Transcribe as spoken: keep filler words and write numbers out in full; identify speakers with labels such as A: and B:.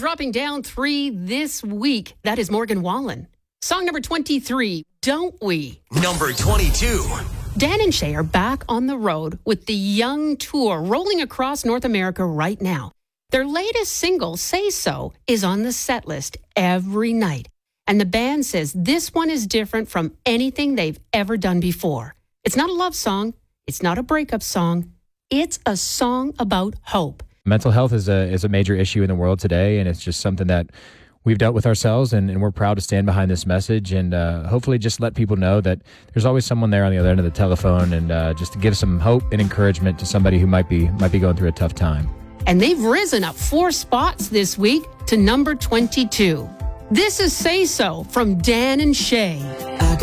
A: dropping down three this week. That is Morgan Wallen. Song number twenty-three, Don't We?
B: Number twenty-two.
A: Dan and Shay are back on the road with the Young Tour rolling across North America right now. Their latest single, Say So, is on the set list every night. And the band says this one is different from anything they've ever done before. It's not a love song. It's not a breakup song. It's a song about hope.
C: Mental health is a is a major issue in the world today, and it's just something that we've dealt with ourselves, and, and we're proud to stand behind this message and uh, hopefully just let people know that there's always someone there on the other end of the telephone, and uh, just to give some hope and encouragement to somebody who might be might be going through a tough time.
A: And they've risen up four spots this week to number twenty-two. This is Say So from Dan and Shay.